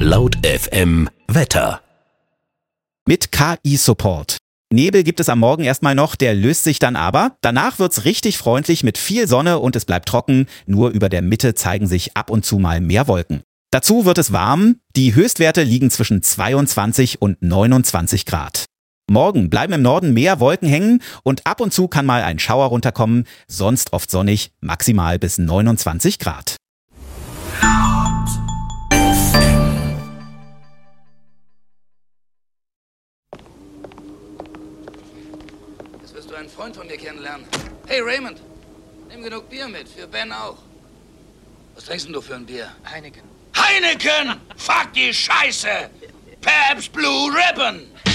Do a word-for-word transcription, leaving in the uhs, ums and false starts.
Laut F M Wetter. Mit K I-Support. Nebel gibt es am Morgen erstmal noch, der löst sich dann aber. Danach wird's richtig freundlich mit viel Sonne und es bleibt trocken. Nur über der Mitte zeigen sich ab und zu mal mehr Wolken. Dazu wird es warm. Die Höchstwerte liegen zwischen zweiundzwanzig und neunundzwanzig Grad. Morgen bleiben im Norden mehr Wolken hängen und ab und zu kann mal ein Schauer runterkommen. Sonst oft sonnig, maximal bis neunundzwanzig Grad. Jetzt wirst du einen Freund von mir kennenlernen. Hey Raymond, nimm genug Bier mit, für Ben auch. Was trinkst denn du für ein Bier? Heineken. Heineken! Fuck die Scheiße! Pabst Blue Ribbon!